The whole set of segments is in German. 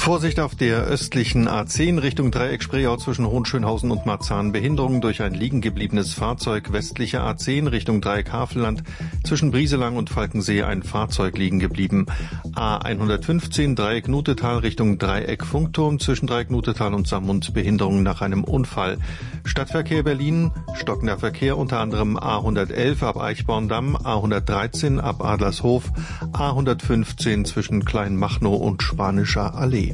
Vorsicht auf der östlichen A10 Richtung Dreieck Spreeau zwischen Hohenschönhausen und Marzahn. Behinderung durch ein liegen gebliebenes Fahrzeug. Westliche A10 Richtung Dreieck Havelland zwischen Brieselang und Falkensee ein Fahrzeug liegen geblieben. A115 Dreieck Nutetal Richtung Dreieck Funkturm zwischen Dreieck Nutetal und Sammund. Behinderung nach einem Unfall. Stadtverkehr Berlin, stockender Verkehr unter anderem A111 ab Eichborn-Damm, A113 ab Adlershof, A115 zwischen Kleinmachnow und Spanischer Allee.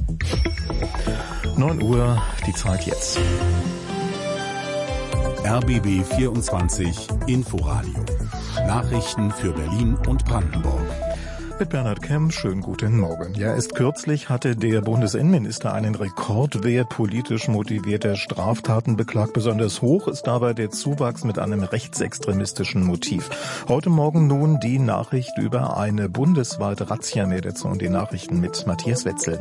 9 Uhr, die Zeit jetzt. RBB 24 Inforadio. Nachrichten für Berlin und Brandenburg. Mit Bernhard Kemm, schönen guten Morgen. Ja, erst kürzlich hatte der Bundesinnenminister einen Rekordwert politisch motivierter Straftaten beklagt. Besonders hoch ist dabei der Zuwachs mit einem rechtsextremistischen Motiv. Heute Morgen nun die Nachricht über eine bundesweite Razzia. Mehr dazu und die Nachrichten mit Matthias Wetzel.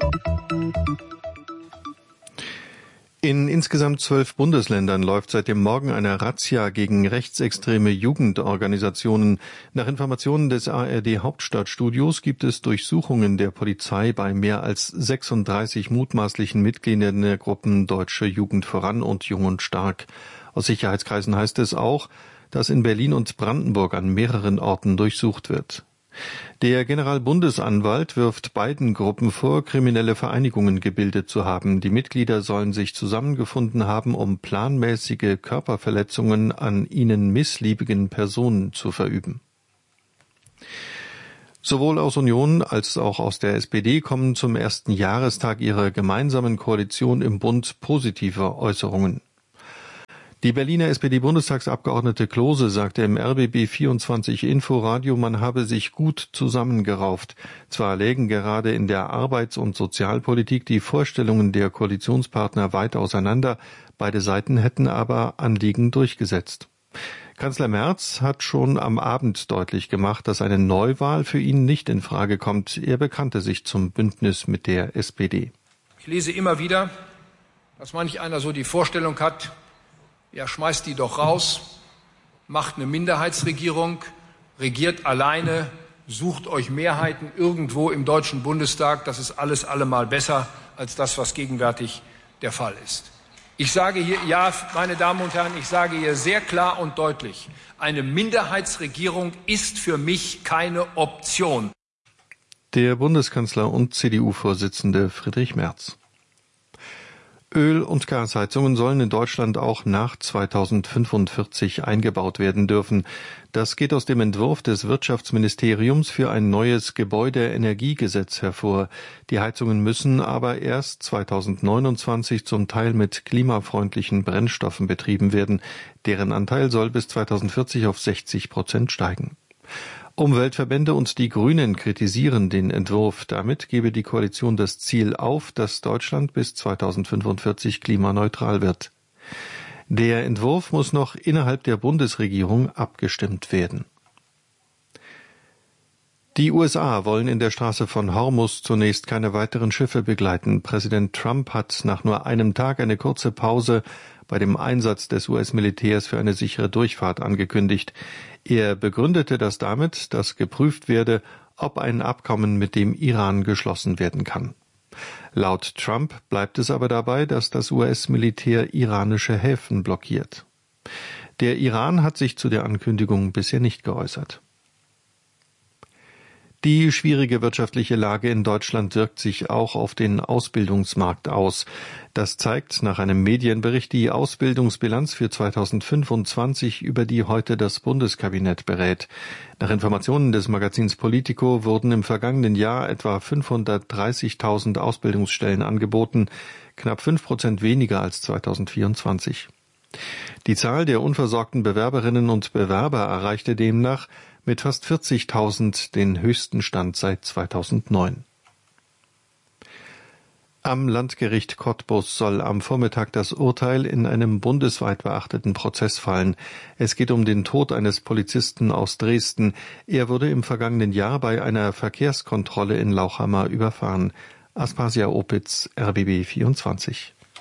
In insgesamt 12 Bundesländern läuft seit dem Morgen eine Razzia gegen rechtsextreme Jugendorganisationen. Nach Informationen des ARD Hauptstadtstudios gibt es Durchsuchungen der Polizei bei mehr als 36 mutmaßlichen Mitgliedern der Gruppen Deutsche Jugend voran und Jung und Stark. Aus Sicherheitskreisen heißt es auch, dass in Berlin und Brandenburg an mehreren Orten durchsucht wird. Der Generalbundesanwalt wirft beiden Gruppen vor, kriminelle Vereinigungen gebildet zu haben. Die Mitglieder sollen sich zusammengefunden haben, um planmäßige Körperverletzungen an ihnen missliebigen Personen zu verüben. Sowohl aus Union als auch aus der SPD kommen zum ersten Jahrestag ihrer gemeinsamen Koalition im Bund positive Äußerungen. Die Berliner SPD-Bundestagsabgeordnete Klose sagte im RBB 24 Inforadio, man habe sich gut zusammengerauft. Zwar lägen gerade in der Arbeits- und Sozialpolitik die Vorstellungen der Koalitionspartner weit auseinander, beide Seiten hätten aber Anliegen durchgesetzt. Kanzler Merz hat schon am Abend deutlich gemacht, dass eine Neuwahl für ihn nicht in Frage kommt. Er bekannte sich zum Bündnis mit der SPD. Ich lese immer wieder, dass manch einer so die Vorstellung hat, ja, schmeißt die doch raus, macht eine Minderheitsregierung, regiert alleine, sucht euch Mehrheiten irgendwo im Deutschen Bundestag. Das ist alles allemal besser als das, was gegenwärtig der Fall ist. Ich sage hier, ja, meine Damen und Herren, ich sage hier sehr klar und deutlich, eine Minderheitsregierung ist für mich keine Option. Der Bundeskanzler und CDU-Vorsitzende Friedrich Merz. Öl- und Gasheizungen sollen in Deutschland auch nach 2045 eingebaut werden dürfen. Das geht aus dem Entwurf des Wirtschaftsministeriums für ein neues Gebäudeenergiegesetz hervor. Die Heizungen müssen aber erst 2029 zum Teil mit klimafreundlichen Brennstoffen betrieben werden. Deren Anteil soll bis 2040 auf 60% steigen. Umweltverbände und die Grünen kritisieren den Entwurf. Damit gebe die Koalition das Ziel auf, dass Deutschland bis 2045 klimaneutral wird. Der Entwurf muss noch innerhalb der Bundesregierung abgestimmt werden. Die USA wollen in der Straße von Hormuz zunächst keine weiteren Schiffe begleiten. Präsident Trump hat nach nur einem Tag eine kurze Pause bei dem Einsatz des US-Militärs für eine sichere Durchfahrt angekündigt. Er begründete das damit, dass geprüft werde, ob ein Abkommen mit dem Iran geschlossen werden kann. Laut Trump bleibt es aber dabei, dass das US-Militär iranische Häfen blockiert. Der Iran hat sich zu der Ankündigung bisher nicht geäußert. Die schwierige wirtschaftliche Lage in Deutschland wirkt sich auch auf den Ausbildungsmarkt aus. Das zeigt nach einem Medienbericht die Ausbildungsbilanz für 2025, über die heute das Bundeskabinett berät. Nach Informationen des Magazins Politico wurden im vergangenen Jahr etwa 530.000 Ausbildungsstellen angeboten, knapp 5% weniger als 2024. Die Zahl der unversorgten Bewerberinnen und Bewerber erreichte demnach mit fast 40.000 den höchsten Stand seit 2009. Am Landgericht Cottbus soll am Vormittag das Urteil in einem bundesweit beachteten Prozess fallen. Es geht um den Tod eines Polizisten aus Dresden. Er wurde im vergangenen Jahr bei einer Verkehrskontrolle in Lauchhammer überfahren. Aspasia Opitz, RBB 24.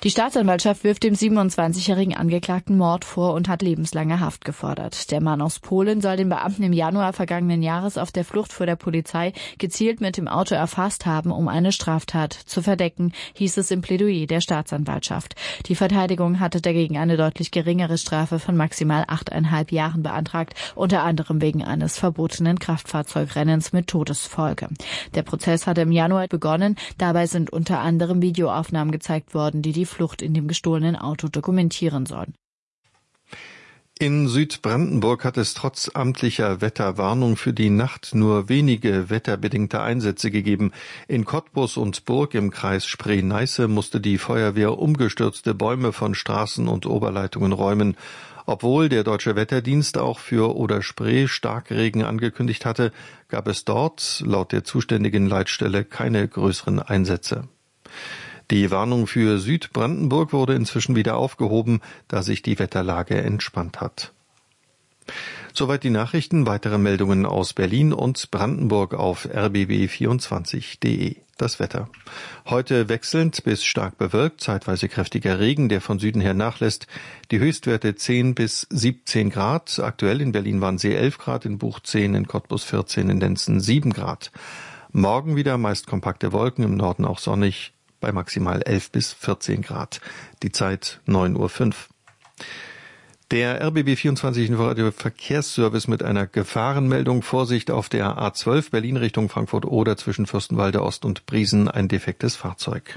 Die Staatsanwaltschaft wirft dem 27-jährigen Angeklagten Mord vor und hat lebenslange Haft gefordert. Der Mann aus Polen soll den Beamten im Januar vergangenen Jahres auf der Flucht vor der Polizei gezielt mit dem Auto erfasst haben, um eine Straftat zu verdecken, hieß es im Plädoyer der Staatsanwaltschaft. Die Verteidigung hatte dagegen eine deutlich geringere Strafe von maximal 8,5 Jahren beantragt, unter anderem wegen eines verbotenen Kraftfahrzeugrennens mit Todesfolge. Der Prozess hatte im Januar begonnen. Dabei sind unter anderem Videoaufnahmen gezeigt worden, die die Flucht in dem gestohlenen Auto dokumentieren sollen. In Südbrandenburg hat es trotz amtlicher Wetterwarnung für die Nacht nur wenige wetterbedingte Einsätze gegeben. In Cottbus und Burg im Kreis Spree-Neiße musste die Feuerwehr umgestürzte Bäume von Straßen und Oberleitungen räumen. Obwohl der Deutsche Wetterdienst auch für Oder-Spree Starkregen angekündigt hatte, gab es dort laut der zuständigen Leitstelle keine größeren Einsätze. Die Warnung für Südbrandenburg wurde inzwischen wieder aufgehoben, da sich die Wetterlage entspannt hat. Soweit die Nachrichten. Weitere Meldungen aus Berlin und Brandenburg auf rbb24.de. Das Wetter. Heute wechselnd bis stark bewölkt, zeitweise kräftiger Regen, der von Süden her nachlässt. Die Höchstwerte 10 bis 17 Grad. Aktuell in Berlin waren sie 11 Grad, in Buch 10, in Cottbus 14, in Lenzen 7 Grad. Morgen wieder meist kompakte Wolken, im Norden auch sonnig, bei maximal 11 bis 14 Grad. Die Zeit 9:05 Uhr. Der RBB24 Inforadio Verkehrsservice mit einer Gefahrenmeldung. Vorsicht auf der A12 Berlin Richtung Frankfurt-Oder zwischen Fürstenwalde Ost und Briesen, ein defektes Fahrzeug.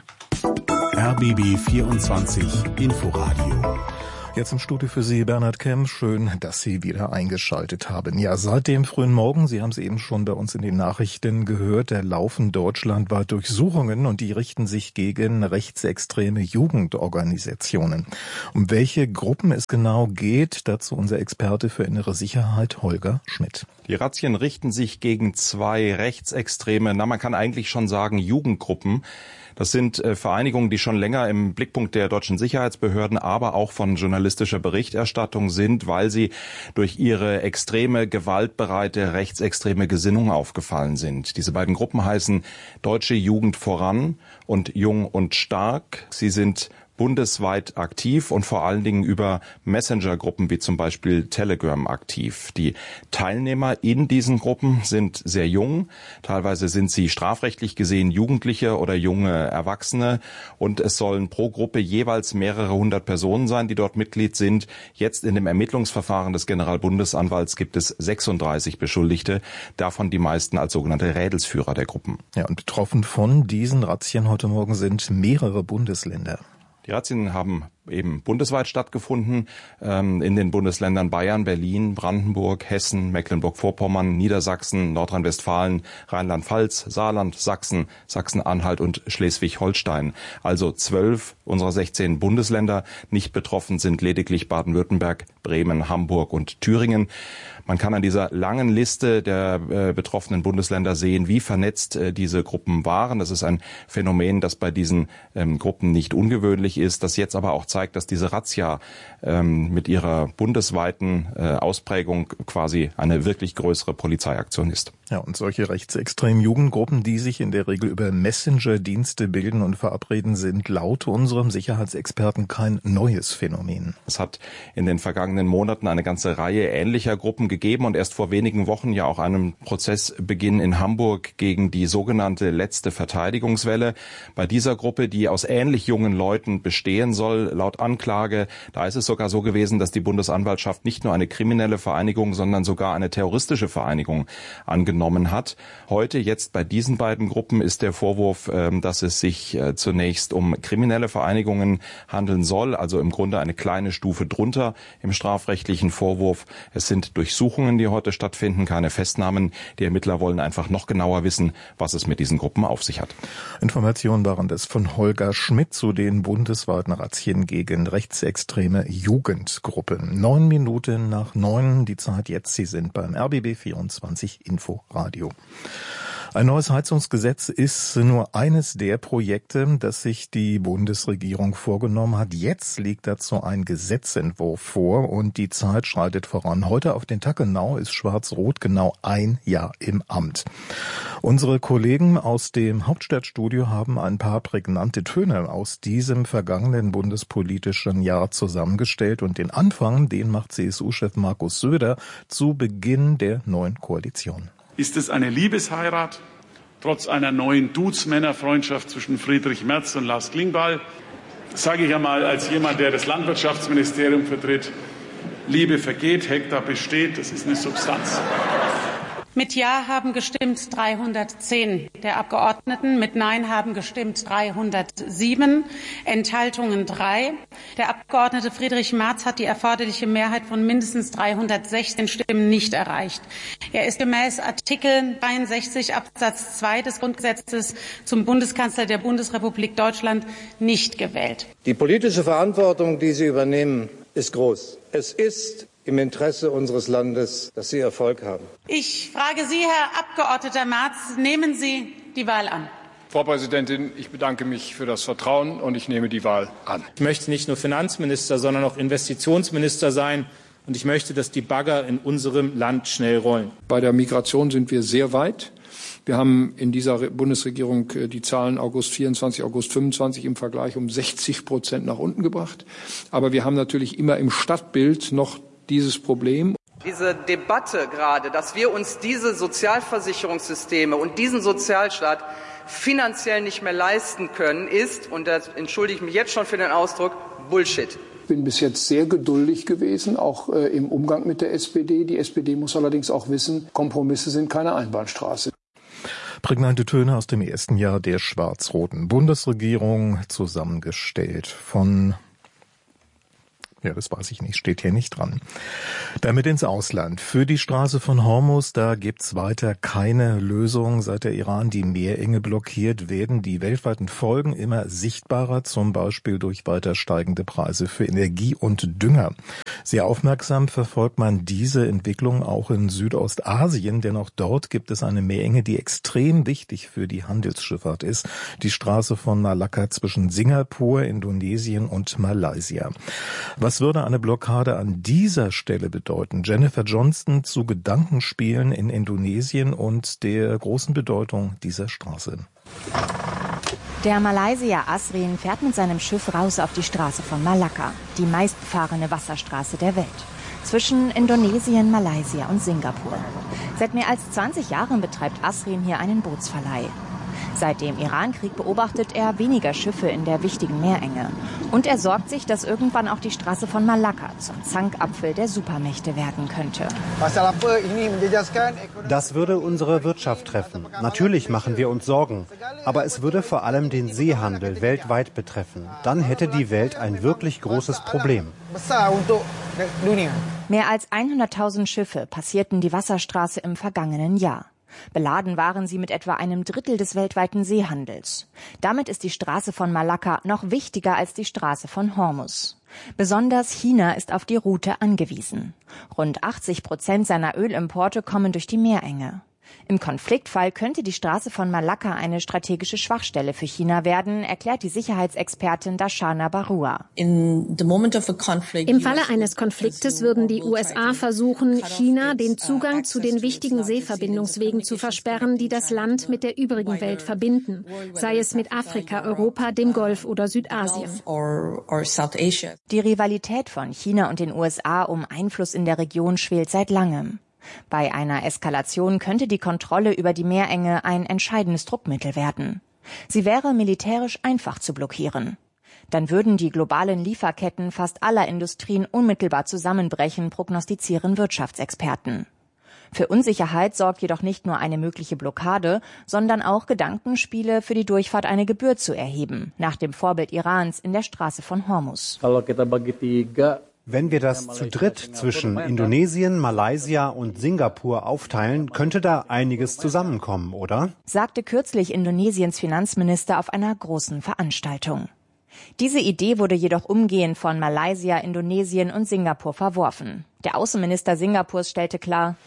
RBB24 Inforadio. Jetzt im Studio für Sie Bernhard Kemm. Schön, dass Sie wieder eingeschaltet haben. Ja, seit dem frühen Morgen, Sie haben es eben schon bei uns in den Nachrichten gehört, da laufen deutschlandweit Durchsuchungen und die richten sich gegen rechtsextreme Jugendorganisationen. Um welche Gruppen es genau geht, dazu unser Experte für innere Sicherheit Holger Schmidt. Die Razzien richten sich gegen 2 rechtsextreme, man kann eigentlich schon sagen Jugendgruppen. Das sind Vereinigungen, die schon länger im Blickpunkt der deutschen Sicherheitsbehörden, aber auch von journalistischer Berichterstattung sind, weil sie durch ihre extreme, gewaltbereite, rechtsextreme Gesinnung aufgefallen sind. Diese beiden Gruppen heißen Deutsche Jugend voran und Jung und Stark. Sie sind bundesweit aktiv und vor allen Dingen über Messenger-Gruppen wie zum Beispiel Telegram aktiv. Die Teilnehmer in diesen Gruppen sind sehr jung. Teilweise sind sie strafrechtlich gesehen Jugendliche oder junge Erwachsene. Und es sollen pro Gruppe jeweils mehrere hundert Personen sein, die dort Mitglied sind. Jetzt in dem Ermittlungsverfahren des Generalbundesanwalts gibt es 36 Beschuldigte, davon die meisten als sogenannte Rädelsführer der Gruppen. Ja, und betroffen von diesen Razzien heute Morgen sind mehrere Bundesländer. Die Razzien haben eben bundesweit stattgefunden, in den Bundesländern Bayern, Berlin, Brandenburg, Hessen, Mecklenburg-Vorpommern, Niedersachsen, Nordrhein-Westfalen, Rheinland-Pfalz, Saarland, Sachsen, Sachsen-Anhalt und Schleswig-Holstein. Also 12 unserer 16 Bundesländer. Nicht betroffen sind lediglich Baden-Württemberg, Bremen, Hamburg und Thüringen. Man kann an dieser langen Liste der betroffenen Bundesländer sehen, wie vernetzt diese Gruppen waren. Das ist ein Phänomen, das bei diesen Gruppen nicht ungewöhnlich ist, das jetzt aber auch zeigt, dass diese Razzia mit ihrer bundesweiten Ausprägung quasi eine wirklich größere Polizeiaktion ist. Ja, und solche rechtsextremen Jugendgruppen, die sich in der Regel über Messenger-Dienste bilden und verabreden, sind laut unserem Sicherheitsexperten kein neues Phänomen. Es hat in den vergangenen Monaten eine ganze Reihe ähnlicher Gruppen gegeben und erst vor wenigen Wochen ja auch einen Prozessbeginn in Hamburg gegen die sogenannte letzte Verteidigungswelle. Bei dieser Gruppe, die aus ähnlich jungen Leuten bestehen soll, laut Anklage, da ist es sogar so gewesen, dass die Bundesanwaltschaft nicht nur eine kriminelle Vereinigung, sondern sogar eine terroristische Vereinigung angenommen hat. Heute, jetzt bei diesen beiden Gruppen, ist der Vorwurf, dass es sich zunächst um kriminelle Vereinigungen handeln soll, also im Grunde eine kleine Stufe drunter im strafrechtlichen Vorwurf. Es sind Durchsuchungen, die heute stattfinden, keine Festnahmen. Die Ermittler wollen einfach noch genauer wissen, was es mit diesen Gruppen auf sich hat. Informationen waren das von Holger Schmidt zu den bundesweiten Razzien gegen rechtsextreme Jugendgruppen. 9 Minuten nach 9, die Zeit jetzt. Sie sind beim RBB 24 Inforadio. Ein neues Heizungsgesetz ist nur eines der Projekte, das sich die Bundesregierung vorgenommen hat. Jetzt liegt dazu ein Gesetzentwurf vor und die Zeit schreitet voran. Heute auf den Tag genau ist Schwarz-Rot genau ein Jahr im Amt. Unsere Kollegen aus dem Hauptstadtstudio haben ein paar prägnante Töne aus diesem vergangenen bundespolitischen Jahr zusammengestellt und den Anfang, den macht CSU-Chef Markus Söder zu Beginn der neuen Koalition. Ist es eine Liebesheirat, trotz einer neuen Dudes-Männerfreundschaft zwischen Friedrich Merz und Lars Klingbeil? Das sage ich einmal als jemand, der das Landwirtschaftsministerium vertritt. Liebe vergeht, Hektar besteht, das ist eine Substanz. Mit Ja haben gestimmt 310 der Abgeordneten, mit Nein haben gestimmt 307, Enthaltungen 3. Der Abgeordnete Friedrich Merz hat die erforderliche Mehrheit von mindestens 316 Stimmen nicht erreicht. Er ist gemäß Artikel 63 Absatz 2 des Grundgesetzes zum Bundeskanzler der Bundesrepublik Deutschland nicht gewählt. Die politische Verantwortung, die Sie übernehmen, ist groß. Es ist im Interesse unseres Landes, dass Sie Erfolg haben. Ich frage Sie, Herr Abgeordneter Merz, nehmen Sie die Wahl an? Frau Präsidentin, ich bedanke mich für das Vertrauen und ich nehme die Wahl an. Ich möchte nicht nur Finanzminister, sondern auch Investitionsminister sein. Und ich möchte, dass die Bagger in unserem Land schnell rollen. Bei der Migration sind wir sehr weit. Wir haben in dieser Bundesregierung die Zahlen August 24, August 25 im Vergleich um 60% nach unten gebracht. Aber wir haben natürlich immer im Stadtbild noch dieses Problem. Diese Debatte gerade, dass wir uns diese Sozialversicherungssysteme und diesen Sozialstaat finanziell nicht mehr leisten können, ist, und da entschuldige ich mich jetzt schon für den Ausdruck, Bullshit. Ich bin bis jetzt sehr geduldig gewesen, auch im Umgang mit der SPD. Die SPD muss allerdings auch wissen, Kompromisse sind keine Einbahnstraße. Prägnante Töne aus dem ersten Jahr der schwarz-roten Bundesregierung, zusammengestellt von... Ja, das weiß ich nicht, steht hier nicht dran. Damit ins Ausland. Für die Straße von Hormuz, da gibt's weiter keine Lösung. Seit der Iran die Meerenge blockiert, werden die weltweiten Folgen immer sichtbarer, zum Beispiel durch weiter steigende Preise für Energie und Dünger. Sehr aufmerksam verfolgt man diese Entwicklung auch in Südostasien, denn auch dort gibt es eine Meerenge, die extrem wichtig für die Handelsschifffahrt ist. Die Straße von Malakka zwischen Singapur, Indonesien und Malaysia. Was würde eine Blockade an dieser Stelle bedeuten? Jennifer Johnston zu Gedankenspielen in Indonesien und der großen Bedeutung dieser Straße. Der Malaysier Asrin fährt mit seinem Schiff raus auf die Straße von Malakka, die meistbefahrene Wasserstraße der Welt, zwischen Indonesien, Malaysia und Singapur. Seit mehr als 20 Jahren betreibt Asrin hier einen Bootsverleih. Seit dem Iran-Krieg beobachtet er weniger Schiffe in der wichtigen Meerenge. Und er sorgt sich, dass irgendwann auch die Straße von Malakka zum Zankapfel der Supermächte werden könnte. Das würde unsere Wirtschaft treffen. Natürlich machen wir uns Sorgen. Aber es würde vor allem den Seehandel weltweit betreffen. Dann hätte die Welt ein wirklich großes Problem. Mehr als 100.000 Schiffe passierten die Wasserstraße im vergangenen Jahr. Beladen waren sie mit etwa einem Drittel des weltweiten Seehandels. Damit ist die Straße von Malakka noch wichtiger als die Straße von Hormuz. Besonders China ist auf die Route angewiesen. Rund 80% seiner Ölimporte kommen durch die Meerenge. Im Konfliktfall könnte die Straße von Malakka eine strategische Schwachstelle für China werden, erklärt die Sicherheitsexpertin Darshana Barua. Im Falle eines Konfliktes würden die USA versuchen, China den Zugang zu den wichtigen Seeverbindungswegen zu versperren, die das Land mit der übrigen Welt verbinden, sei es mit Afrika, Europa, dem Golf oder Südasien. Die Rivalität von China und den USA um Einfluss in der Region schwelt seit langem. Bei einer Eskalation könnte die Kontrolle über die Meerenge ein entscheidendes Druckmittel werden. Sie wäre militärisch einfach zu blockieren. Dann würden die globalen Lieferketten fast aller Industrien unmittelbar zusammenbrechen, prognostizieren Wirtschaftsexperten. Für Unsicherheit sorgt jedoch nicht nur eine mögliche Blockade, sondern auch Gedankenspiele, für die Durchfahrt eine Gebühr zu erheben, nach dem Vorbild Irans in der Straße von Hormuz. Wenn wir das zu dritt zwischen Indonesien, Malaysia und Singapur aufteilen, könnte da einiges zusammenkommen, oder? Sagte kürzlich Indonesiens Finanzminister auf einer großen Veranstaltung. Diese Idee wurde jedoch umgehend von Malaysia, Indonesien und Singapur verworfen. Der Außenminister Singapurs stellte klar: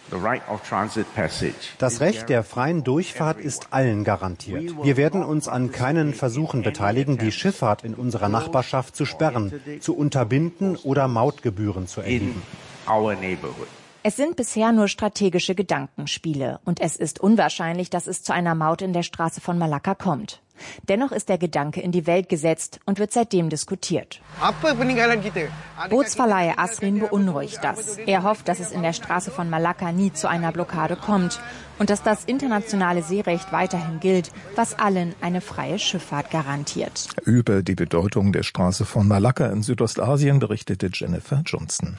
Das Recht der freien Durchfahrt ist allen garantiert. Wir werden uns an keinen Versuchen beteiligen, die Schifffahrt in unserer Nachbarschaft zu sperren, zu unterbinden oder Mautgebühren zu erheben. Es sind bisher nur strategische Gedankenspiele und es ist unwahrscheinlich, dass es zu einer Maut in der Straße von Malakka kommt. Dennoch ist der Gedanke in die Welt gesetzt und wird seitdem diskutiert. Bootsverleiher Asrin beunruhigt das. Er hofft, dass es in der Straße von Malakka nie zu einer Blockade kommt und dass das internationale Seerecht weiterhin gilt, was allen eine freie Schifffahrt garantiert. Über die Bedeutung der Straße von Malakka in Südostasien berichtete Jennifer Johnston.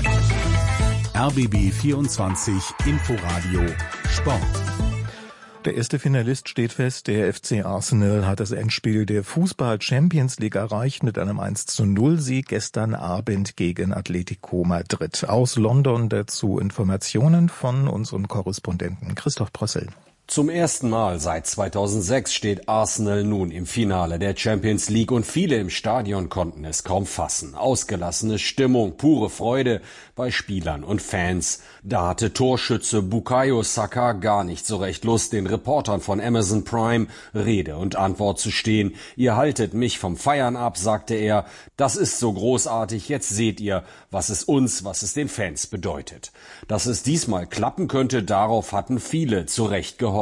RBB 24 Inforadio Sport. Der erste Finalist steht fest, der FC Arsenal hat das Endspiel der Fußball-Champions League erreicht mit einem 1:0-Sieg gestern Abend gegen Atletico Madrid. Aus London dazu Informationen von unserem Korrespondenten Christoph Brössel. Zum ersten Mal seit 2006 steht Arsenal nun im Finale der Champions League und viele im Stadion konnten es kaum fassen. Ausgelassene Stimmung, pure Freude bei Spielern und Fans. Da hatte Torschütze Bukayo Saka gar nicht so recht Lust, den Reportern von Amazon Prime Rede und Antwort zu stehen. Ihr haltet mich vom Feiern ab, sagte er. Das ist so großartig, jetzt seht ihr, was es den Fans bedeutet. Dass es diesmal klappen könnte, darauf hatten viele zu Recht gehofft.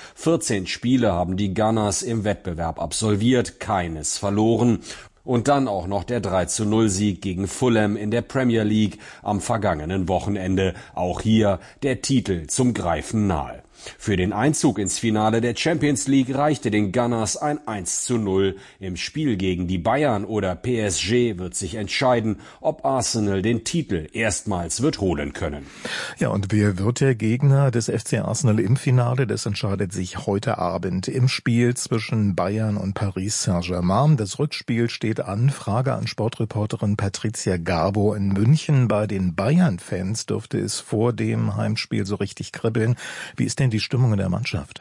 14 Spiele haben die Gunners im Wettbewerb absolviert, keines verloren. Und dann auch noch der 3:0-Sieg gegen Fulham in der Premier League am vergangenen Wochenende. Auch hier der Titel zum Greifen nahe. Für den Einzug ins Finale der Champions League reichte den Gunners ein 1:0. Im Spiel gegen die Bayern oder PSG wird sich entscheiden, ob Arsenal den Titel erstmals wird holen können. Ja, und wer wird der Gegner des FC Arsenal im Finale? Das entscheidet sich heute Abend im Spiel zwischen Bayern und Paris Saint-Germain. Das Rückspiel steht an. Frage an Sportreporterin Patricia Garbo in München. Bei den Bayern-Fans dürfte es vor dem Heimspiel so richtig kribbeln. Wie ist denn die Stimmung in der Mannschaft?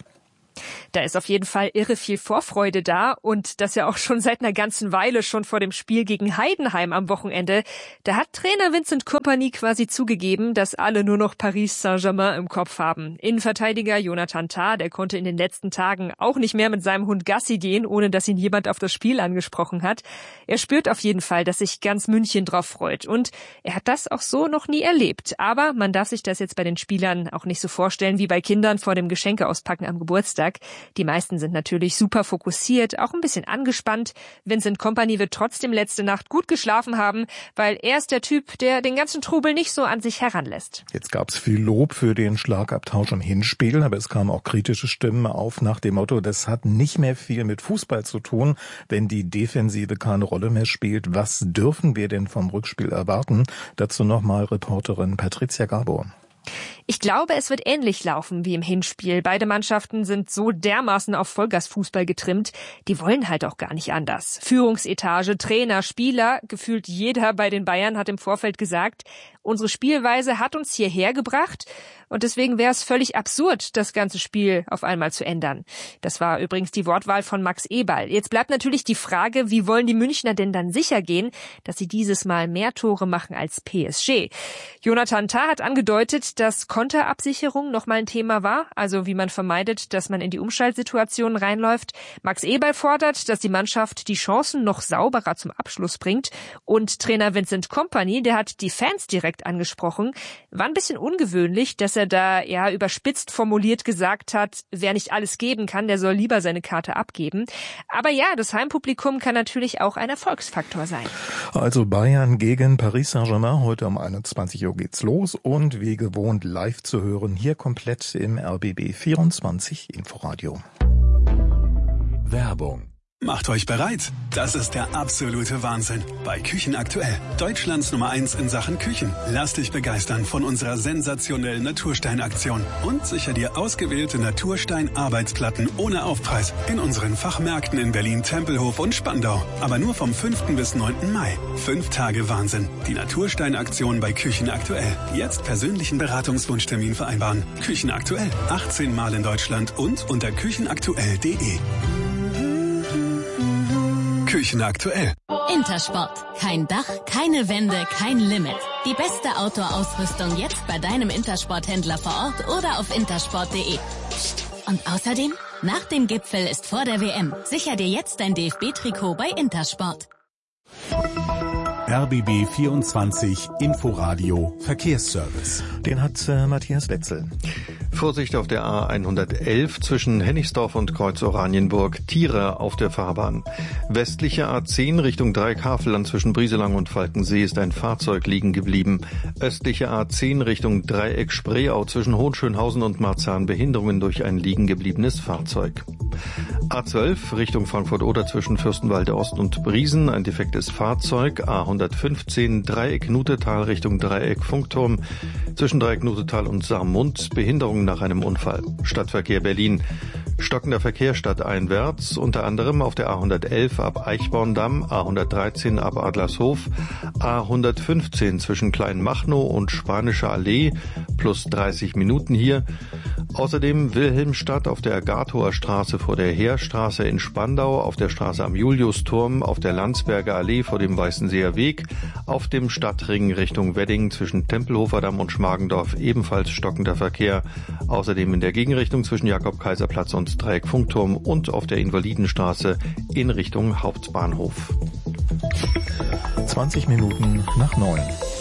Da ist auf jeden Fall irre viel Vorfreude da und das ja auch schon seit einer ganzen Weile, schon vor dem Spiel gegen Heidenheim am Wochenende. Da hat Trainer Vincent Kompany quasi zugegeben, dass alle nur noch Paris Saint-Germain im Kopf haben. Innenverteidiger Jonathan Tah, der konnte in den letzten Tagen auch nicht mehr mit seinem Hund Gassi gehen, ohne dass ihn jemand auf das Spiel angesprochen hat. Er spürt auf jeden Fall, dass sich ganz München drauf freut und er hat das auch so noch nie erlebt. Aber man darf sich das jetzt bei den Spielern auch nicht so vorstellen wie bei Kindern vor dem Geschenkeauspacken am Geburtstag. Die meisten sind natürlich super fokussiert, auch ein bisschen angespannt. Vincent Kompany wird trotzdem letzte Nacht gut geschlafen haben, weil er ist der Typ, der den ganzen Trubel nicht so an sich heranlässt. Jetzt gab es viel Lob für den Schlagabtausch im Hinspiel, aber es kamen auch kritische Stimmen auf nach dem Motto, das hat nicht mehr viel mit Fußball zu tun, wenn die Defensive keine Rolle mehr spielt. Was dürfen wir denn vom Rückspiel erwarten? Dazu nochmal Reporterin Patricia Garbo. Ich glaube, es wird ähnlich laufen wie im Hinspiel. Beide Mannschaften sind so dermaßen auf Vollgasfußball getrimmt, die wollen halt auch gar nicht anders. Führungsetage, Trainer, Spieler, gefühlt jeder bei den Bayern hat im Vorfeld gesagt, unsere Spielweise hat uns hierher gebracht und deswegen wäre es völlig absurd, das ganze Spiel auf einmal zu ändern. Das war übrigens die Wortwahl von Max Eberl. Jetzt bleibt natürlich die Frage, wie wollen die Münchner denn dann sicher gehen, dass sie dieses Mal mehr Tore machen als PSG? Jonathan Tah hat angedeutet, dass Konterabsicherung nochmal ein Thema war, also wie man vermeidet, dass man in die Umschaltsituationen reinläuft. Max Eberl fordert, dass die Mannschaft die Chancen noch sauberer zum Abschluss bringt und Trainer Vincent Kompany, der hat die Fans direkt angesprochen. War ein bisschen ungewöhnlich, dass er da ja überspitzt formuliert gesagt hat, wer nicht alles geben kann, der soll lieber seine Karte abgeben. Aber ja, das Heimpublikum kann natürlich auch ein Erfolgsfaktor sein. Also Bayern gegen Paris Saint-Germain, heute um 21 Uhr geht's los und wie gewohnt live zu hören, hier komplett im RBB 24 Inforadio. Werbung. Macht euch bereit. Das ist der absolute Wahnsinn. Bei Küchen aktuell. Deutschlands Nummer 1 in Sachen Küchen. Lass dich begeistern von unserer sensationellen Naturstein-Aktion. Und sicher dir ausgewählte Naturstein-Arbeitsplatten ohne Aufpreis. In unseren Fachmärkten in Berlin, Tempelhof und Spandau. Aber nur vom 5. bis 9. Mai. 5 Tage Wahnsinn. Die Naturstein-Aktion bei Küchen aktuell. Jetzt persönlichen Beratungswunschtermin vereinbaren. Küchen aktuell. 18 Mal in Deutschland und unter küchenaktuell.de. Küchen aktuell. Intersport. Kein Dach, keine Wände, kein Limit. Die beste Outdoor-Ausrüstung jetzt bei deinem Intersport-Händler vor Ort oder auf intersport.de. Und außerdem, nach dem Gipfel ist vor der WM. Sicher dir jetzt dein DFB-Trikot bei Intersport. RBB 24 Inforadio Verkehrsservice. Den hat Matthias Wetzel. Vorsicht auf der A111 zwischen Hennigsdorf und Kreuz Oranienburg. Tiere auf der Fahrbahn. Westliche A10 Richtung Dreieck-Havelland zwischen Brieselang und Falkensee ist ein Fahrzeug liegen geblieben. Östliche A10 Richtung Dreieck-Spreeau zwischen Hohenschönhausen und Marzahn Behinderungen durch ein liegen gebliebenes Fahrzeug. A12 Richtung Frankfurt-Oder zwischen Fürstenwalde Ost und Briesen ein defektes Fahrzeug. A115 Dreieck Nutetal Richtung Dreieck Funkturm zwischen Dreieck Nutetal und Saarmund Behinderungen nach einem Unfall. Stadtverkehr Berlin. Stockender Verkehr stadteinwärts, unter anderem auf der A111 ab Eichborndamm, A113 ab Adlershof, A115 zwischen Kleinmachnow und Spanische Allee, plus 30 Minuten hier. Außerdem Wilhelmstadt auf der Gatower Straße vor der Heerstraße in Spandau, auf der Straße am Juliusturm, auf der Landsberger Allee vor dem Weißenseer Weg, auf dem Stadtring Richtung Wedding zwischen Tempelhofer Damm und Schmargendorf ebenfalls stockender Verkehr. Außerdem in der Gegenrichtung zwischen Jakob-Kaiser-Platz und Dreieck Funkturm und auf der Invalidenstraße in Richtung Hauptbahnhof. 20 Minuten nach 9.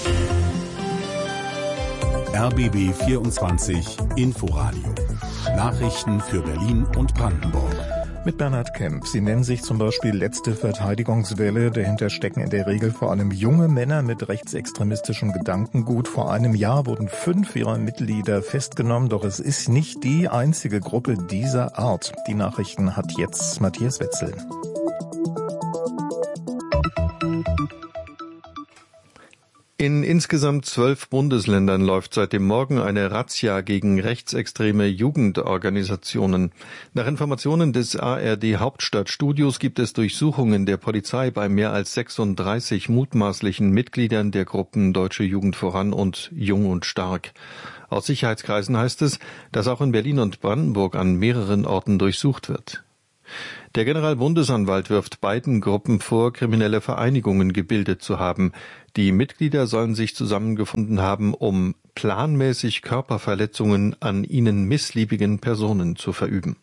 RBB 24 Inforadio. Nachrichten für Berlin und Brandenburg. Mit Bernhard Kemp. Sie nennen sich zum Beispiel letzte Verteidigungswelle. Dahinter stecken in der Regel vor allem junge Männer mit rechtsextremistischem Gedankengut. Vor einem Jahr wurden 5 ihrer Mitglieder festgenommen, doch es ist nicht die einzige Gruppe dieser Art. Die Nachrichten hat jetzt Matthias Wetzel. In insgesamt 12 Bundesländern läuft seit dem Morgen eine Razzia gegen rechtsextreme Jugendorganisationen. Nach Informationen des ARD Hauptstadtstudios gibt es Durchsuchungen der Polizei bei mehr als 36 mutmaßlichen Mitgliedern der Gruppen Deutsche Jugend voran und Jung und Stark. Aus Sicherheitskreisen heißt es, dass auch in Berlin und Brandenburg an mehreren Orten durchsucht wird. Der Generalbundesanwalt wirft beiden Gruppen vor, kriminelle Vereinigungen gebildet zu haben. Die Mitglieder sollen sich zusammengefunden haben, um planmäßig Körperverletzungen an ihnen missliebigen Personen zu verüben.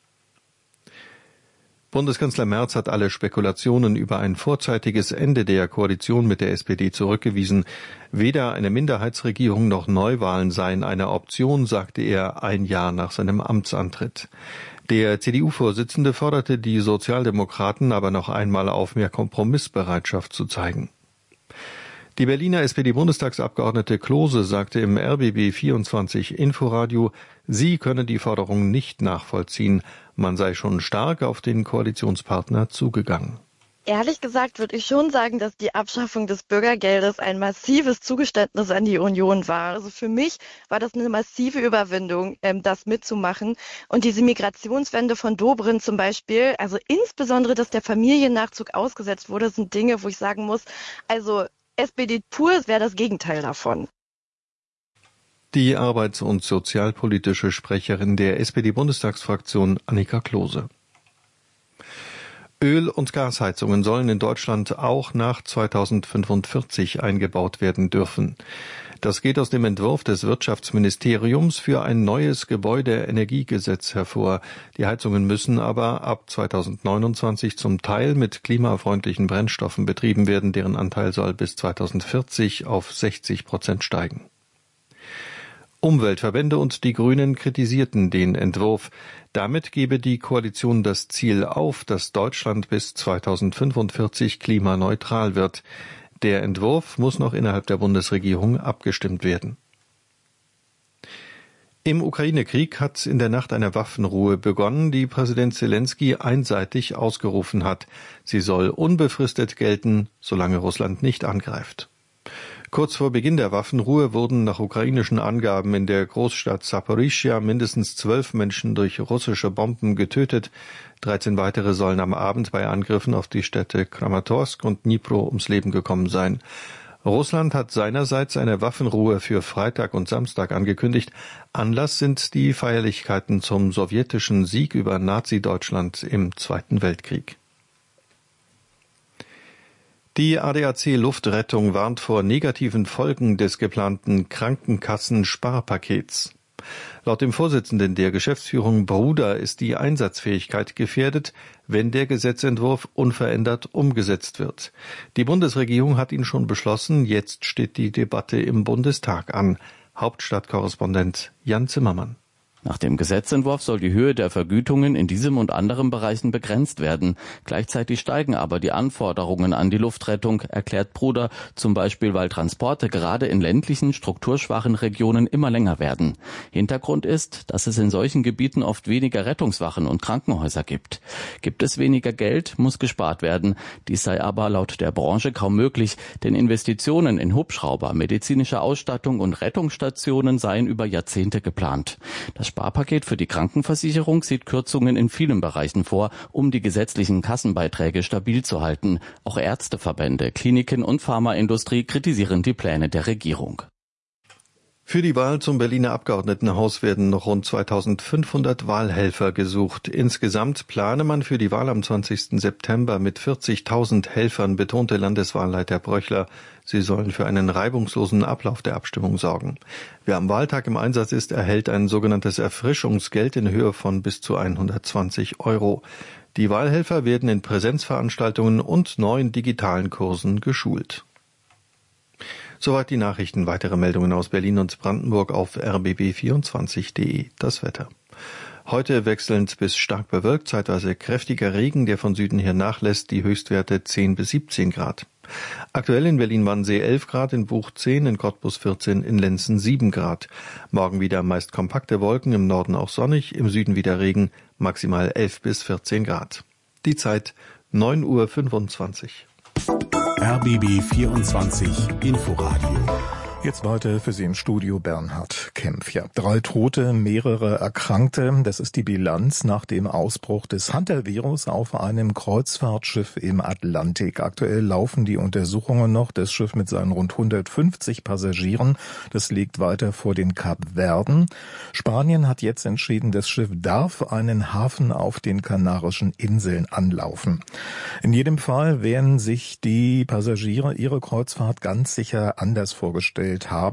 Bundeskanzler Merz hat alle Spekulationen über ein vorzeitiges Ende der Koalition mit der SPD zurückgewiesen. Weder eine Minderheitsregierung noch Neuwahlen seien eine Option, sagte er ein Jahr nach seinem Amtsantritt. Der CDU-Vorsitzende forderte die Sozialdemokraten aber noch einmal auf, mehr Kompromissbereitschaft zu zeigen. Die Berliner SPD-Bundestagsabgeordnete Klose sagte im RBB 24 Inforadio, sie könne die Forderung nicht nachvollziehen. Man sei schon stark auf den Koalitionspartner zugegangen. Ehrlich gesagt würde ich schon sagen, dass die Abschaffung des Bürgergeldes ein massives Zugeständnis an die Union war. Also für mich war das eine massive Überwindung, das mitzumachen. Und diese Migrationswende von Dobrindt zum Beispiel, also insbesondere, dass der Familiennachzug ausgesetzt wurde, sind Dinge, wo ich sagen muss, also SPD pur wäre das Gegenteil davon. Die arbeits- und sozialpolitische Sprecherin der SPD-Bundestagsfraktion Annika Klose. Öl- und Gasheizungen sollen in Deutschland auch nach 2045 eingebaut werden dürfen. Das geht aus dem Entwurf des Wirtschaftsministeriums für ein neues Gebäudeenergiegesetz hervor. Die Heizungen müssen aber ab 2029 zum Teil mit klimafreundlichen Brennstoffen betrieben werden. Deren Anteil soll bis 2040 auf 60% steigen. Umweltverbände und die Grünen kritisierten den Entwurf. Damit gebe die Koalition das Ziel auf, dass Deutschland bis 2045 klimaneutral wird. Der Entwurf muss noch innerhalb der Bundesregierung abgestimmt werden. Im Ukraine-Krieg hat in der Nacht eine Waffenruhe begonnen, die Präsident Zelensky einseitig ausgerufen hat. Sie soll unbefristet gelten, solange Russland nicht angreift. Kurz vor Beginn der Waffenruhe wurden nach ukrainischen Angaben in der Großstadt Saporischschja mindestens 12 Menschen durch russische Bomben getötet. 13 weitere sollen am Abend bei Angriffen auf die Städte Kramatorsk und Dnipro ums Leben gekommen sein. Russland hat seinerseits eine Waffenruhe für Freitag und Samstag angekündigt. Anlass sind die Feierlichkeiten zum sowjetischen Sieg über Nazi-Deutschland im Zweiten Weltkrieg. Die ADAC Luftrettung warnt vor negativen Folgen des geplanten Krankenkassen-Sparpakets. Laut dem Vorsitzenden der Geschäftsführung Bruder ist die Einsatzfähigkeit gefährdet, wenn der Gesetzentwurf unverändert umgesetzt wird. Die Bundesregierung hat ihn schon beschlossen, jetzt steht die Debatte im Bundestag an. Hauptstadtkorrespondent Jan Zimmermann. Nach dem Gesetzentwurf soll die Höhe der Vergütungen in diesem und anderen Bereichen begrenzt werden. Gleichzeitig steigen aber die Anforderungen an die Luftrettung, erklärt Bruder, zum Beispiel weil Transporte gerade in ländlichen, strukturschwachen Regionen immer länger werden. Hintergrund ist, dass es in solchen Gebieten oft weniger Rettungswachen und Krankenhäuser gibt. Gibt es weniger Geld, muss gespart werden. Dies sei aber laut der Branche kaum möglich, denn Investitionen in Hubschrauber, medizinische Ausstattung und Rettungsstationen seien über Jahrzehnte geplant. Das Sparpaket für die Krankenversicherung sieht Kürzungen in vielen Bereichen vor, um die gesetzlichen Kassenbeiträge stabil zu halten. Auch Ärzteverbände, Kliniken und Pharmaindustrie kritisieren die Pläne der Regierung. Für die Wahl zum Berliner Abgeordnetenhaus werden noch rund 2500 Wahlhelfer gesucht. Insgesamt plane man für die Wahl am 20. September mit 40.000 Helfern, betonte Landeswahlleiter Bröchler. Sie sollen für einen reibungslosen Ablauf der Abstimmung sorgen. Wer am Wahltag im Einsatz ist, erhält ein sogenanntes Erfrischungsgeld in Höhe von bis zu 120 €. Die Wahlhelfer werden in Präsenzveranstaltungen und neuen digitalen Kursen geschult. Soweit die Nachrichten. Weitere Meldungen aus Berlin und Brandenburg auf rbb24.de. Das Wetter. Heute wechselnd bis stark bewölkt, zeitweise kräftiger Regen, der von Süden her nachlässt, die Höchstwerte 10 bis 17 Grad. Aktuell in Berlin-Wannsee 11 Grad, in Buch 10, in Cottbus 14, in Lenzen 7 Grad. Morgen wieder meist kompakte Wolken, im Norden auch sonnig, im Süden wieder Regen, maximal 11 bis 14 Grad. Die Zeit 9:25 Uhr. RBB 24 Inforadio. Jetzt weiter für Sie im Studio Bernhard Kempf. Ja, 3 Tote, mehrere Erkrankte. Das ist die Bilanz nach dem Ausbruch des Hunter-Virus auf einem Kreuzfahrtschiff im Atlantik. Aktuell laufen die Untersuchungen noch. Das Schiff mit seinen rund 150 Passagieren, das liegt weiter vor den Kapverden. Spanien hat jetzt entschieden, das Schiff darf einen Hafen auf den Kanarischen Inseln anlaufen. In jedem Fall werden sich die Passagiere ihre Kreuzfahrt ganz sicher anders vorgestellt haben.